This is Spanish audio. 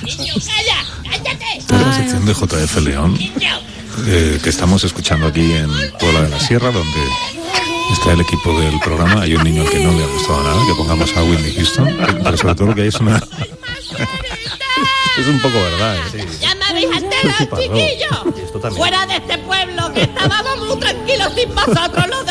Niño, calla, cállate. Esta es la sección de JF León, que estamos escuchando aquí en Puebla de la Sierra, donde está el equipo del programa. Hay un niño al que no le ha gustado nada que pongamos a Whitney Houston, pero sobre todo lo que hay es una... Es un poco verdad, Sí. Ya me habéis enterado, chiquillos. Fuera de este pueblo, que estábamos muy tranquilos sin vosotros los